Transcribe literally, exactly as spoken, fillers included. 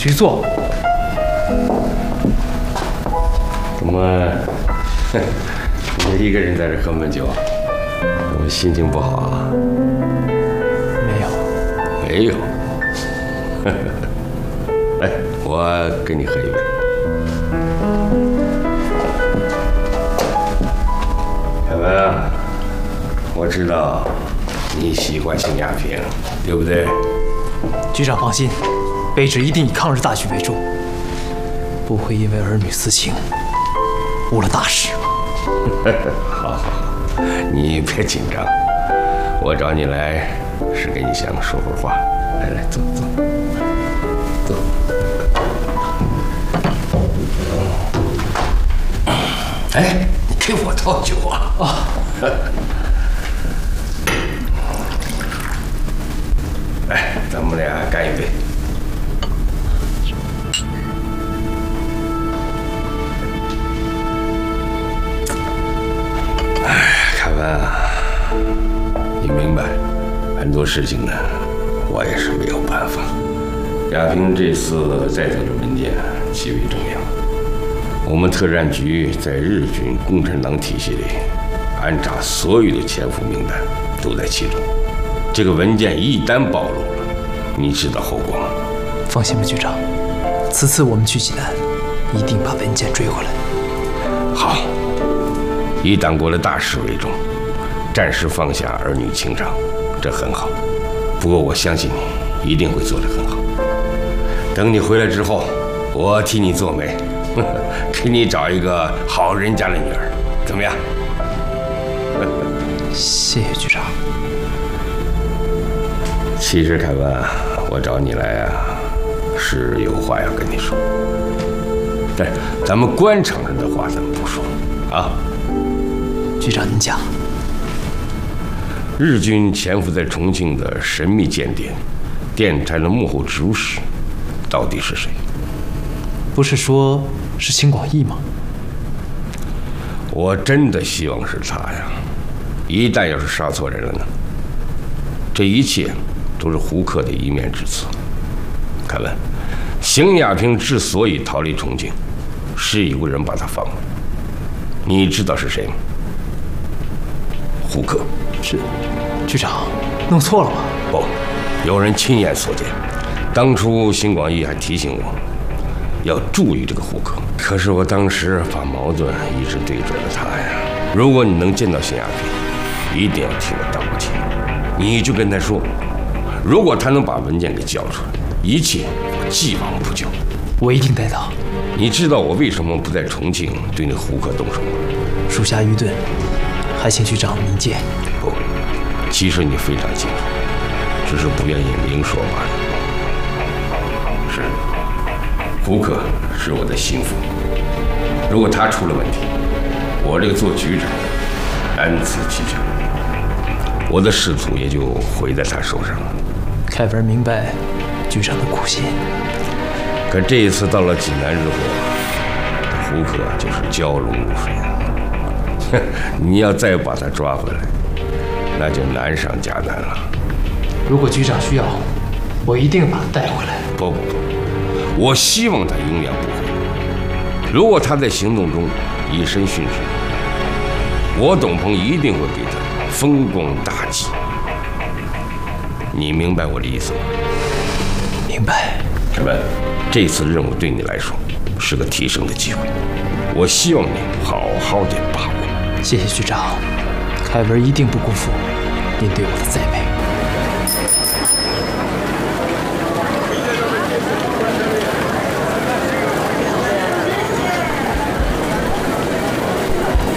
局座。 怎么，你一个人在这喝闷酒啊？我心情不好啊？ 没有， 没有。来，我跟你喝一杯。凯文啊，我知道你喜欢邢亚平，对不对？ 局长放心，卑职一定以抗日大局为重，不会因为儿女私情误了大事。 好好好，你别紧张，我找你来是跟你想说会儿话。来来，坐坐坐。哎，你给我倒酒啊！啊。来，咱们俩干一杯。哎，凯文啊，你明白，很多事情呢，我也是没有办法。亚平这次带走的文件极为重要，我们特战局在日军共产党体系里安插所有的潜伏名单都在其中。这个文件一旦暴露了，你知道后果吗？ 放心吧，局长，此次我们去济南，一定把文件追回来。 好，以党国的大事为重，暂时放下儿女情长，这很好。不过我相信你一定会做得很好。等你回来之后，我替你做媒，给你找一个好人家的女儿，怎么样？ 谢谢局长。 其实凯文，我找你来啊，是有话要跟你说。但是咱们官场上的话咱们不说啊。 局长您讲。 日军潜伏在重庆的神秘间谍，电台的幕后指挥使，到底是谁？ 不是说是邢广义吗？ 我真的希望是他呀！一旦要是杀错人了呢？这一切都是胡克的一面之词。凯文，邢亚平之所以逃离重庆，是有人把他放了。你知道是谁吗？胡克。 是，局长，弄错了吗？ 不，有人亲眼所见。当初邢广义还提醒我，要注意这个胡克。可是我当时把矛盾一直对准了他呀。如果你能见到邢亚平，一定要替我道个歉。你就跟他说，如果他能把文件给交出来，一切我既往不咎。 我一定带到。 你知道我为什么不在重庆对那胡克动手吗？ 属下愚钝，还请局长明鉴。 不，其实你非常清楚，只是不愿意明说罢了。是，胡克是我的心腹，如果他出了问题，我这个做局长难辞其咎，我的仕途也就毁在他手上了。 凯文明白局长的苦心， 可这一次到了济南之后，胡克就是蛟龙入水啊！你要再把他抓回来，那就难上加难了。 如果局长需要，我一定把他带回来。 不不不，我希望他永远不回来。如果他在行动中以身殉职，我董鹏一定会给他风光大计。你明白我的意思吗？ 明白。 凯文，这次任务对你来说是个提升的机会，我希望你好好的把握。 谢谢局长，凯文一定不辜负您对我的栽培。